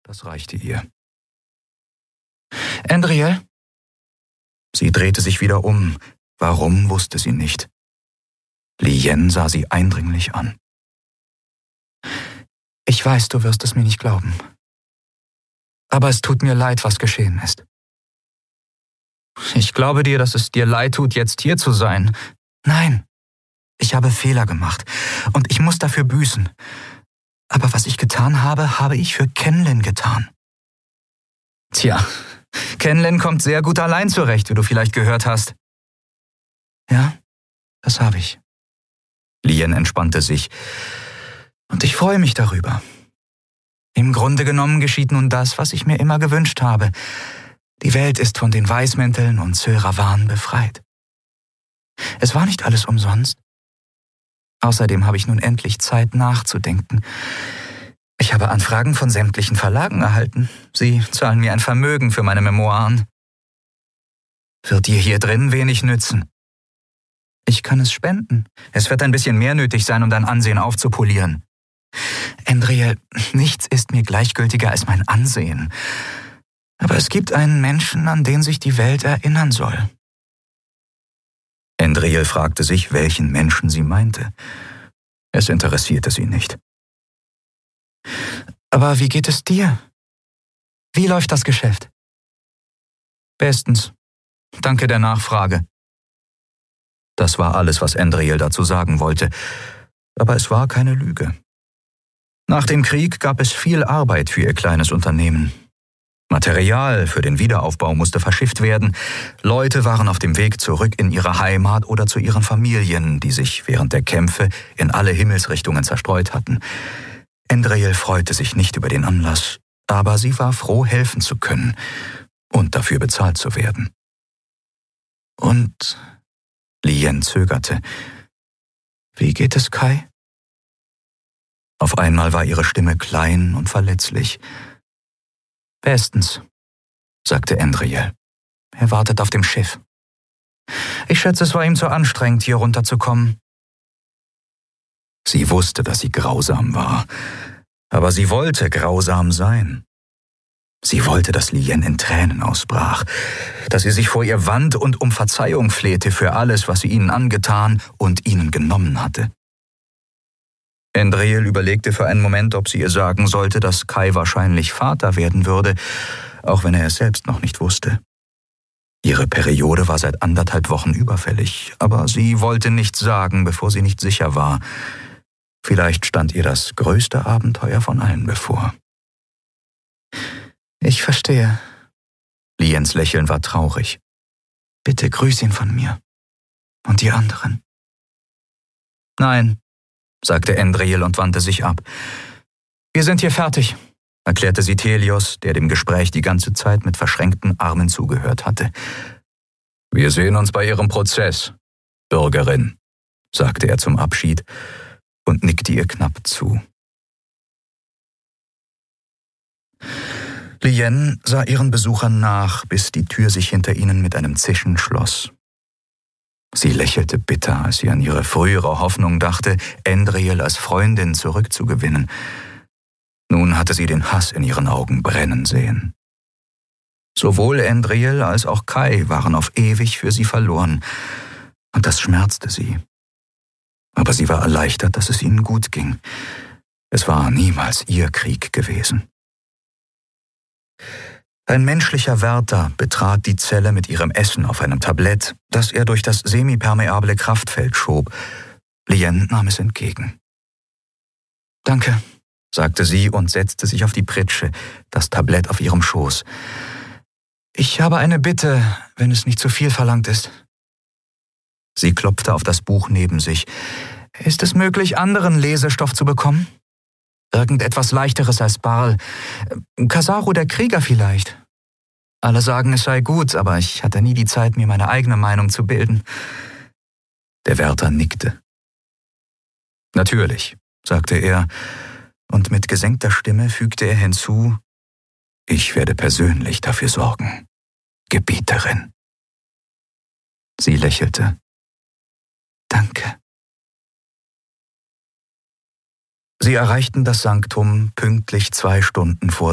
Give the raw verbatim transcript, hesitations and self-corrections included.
Das reichte ihr. »Andriel?« Sie drehte sich wieder um. Warum, wusste sie nicht. Lien sah sie eindringlich an. »Ich weiß, du wirst es mir nicht glauben. Aber es tut mir leid, was geschehen ist.« »Ich glaube dir, dass es dir leid tut, jetzt hier zu sein.« »Nein, ich habe Fehler gemacht und ich muss dafür büßen. Aber was ich getan habe, habe ich für Kenlin getan.« »Tja, Kenlin kommt sehr gut allein zurecht, wie du vielleicht gehört hast.« »Ja, das habe ich.« Lien entspannte sich. »Und ich freue mich darüber. Im Grunde genommen geschieht nun das, was ich mir immer gewünscht habe. Die Welt ist von den Weißmänteln und Sörawan befreit. Es war nicht alles umsonst. Außerdem habe ich nun endlich Zeit nachzudenken. Ich habe Anfragen von sämtlichen Verlagen erhalten. Sie zahlen mir ein Vermögen für meine Memoiren. Wird dir hier drin wenig nützen. Ich kann es spenden. Es wird ein bisschen mehr nötig sein, um dein Ansehen aufzupolieren. Andriel, nichts ist mir gleichgültiger als mein Ansehen. Aber es gibt einen Menschen, an den sich die Welt erinnern soll.« Andriel fragte sich, welchen Menschen sie meinte. Es interessierte sie nicht. »Aber wie geht es dir? Wie läuft das Geschäft?« »Bestens. Danke der Nachfrage.« Das war alles, was Andriel dazu sagen wollte. Aber es war keine Lüge. Nach dem Krieg gab es viel Arbeit für ihr kleines Unternehmen. Material für den Wiederaufbau musste verschifft werden. Leute waren auf dem Weg zurück in ihre Heimat oder zu ihren Familien, die sich während der Kämpfe in alle Himmelsrichtungen zerstreut hatten. Andriel freute sich nicht über den Anlass, aber sie war froh, helfen zu können und dafür bezahlt zu werden. Und Lien zögerte. »Wie geht es Kai?« Auf einmal war ihre Stimme klein und verletzlich. »Bestens«, sagte Andriel. »Er wartet auf dem Schiff. Ich schätze, es war ihm zu anstrengend, hier runterzukommen.« Sie wusste, dass sie grausam war, aber sie wollte grausam sein. Sie wollte, dass Lien in Tränen ausbrach, dass sie sich vor ihr wand und um Verzeihung flehte für alles, was sie ihnen angetan und ihnen genommen hatte. Andriel überlegte für einen Moment, ob sie ihr sagen sollte, dass Kai wahrscheinlich Vater werden würde, auch wenn er es selbst noch nicht wusste. Ihre Periode war seit anderthalb Wochen überfällig, aber sie wollte nichts sagen, bevor sie nicht sicher war. Vielleicht stand ihr das größte Abenteuer von allen bevor. »Ich verstehe.« Liens Lächeln war traurig. »Bitte grüß ihn von mir. Und die anderen.« »Nein«, sagte Andriel und wandte sich ab. »Wir sind hier fertig«, erklärte sie Thelios, der dem Gespräch die ganze Zeit mit verschränkten Armen zugehört hatte. »Wir sehen uns bei Ihrem Prozess, Bürgerin«, sagte er zum Abschied und nickte ihr knapp zu. Lien sah ihren Besuchern nach, bis die Tür sich hinter ihnen mit einem Zischen schloss. Sie lächelte bitter, als sie an ihre frühere Hoffnung dachte, Andriel als Freundin zurückzugewinnen. Nun hatte sie den Hass in ihren Augen brennen sehen. Sowohl Andriel als auch Kai waren auf ewig für sie verloren, und das schmerzte sie. Aber sie war erleichtert, dass es ihnen gut ging. Es war niemals ihr Krieg gewesen. Ein menschlicher Wärter betrat die Zelle mit ihrem Essen auf einem Tablett, das er durch das semipermeable Kraftfeld schob. Lien nahm es entgegen. »Danke«, sagte sie und setzte sich auf die Pritsche, das Tablett auf ihrem Schoß. »Ich habe eine Bitte, wenn es nicht zu viel verlangt ist.« Sie klopfte auf das Buch neben sich. »Ist es möglich, anderen Lesestoff zu bekommen? Irgendetwas Leichteres als Barl. Kasaru der Krieger vielleicht. Alle sagen, es sei gut, aber ich hatte nie die Zeit, mir meine eigene Meinung zu bilden.« Der Wärter nickte. »Natürlich«, sagte er, und mit gesenkter Stimme fügte er hinzu, »Ich werde persönlich dafür sorgen, Gebieterin.« Sie lächelte. »Danke.« Sie erreichten das Sanktum pünktlich zwei Stunden vor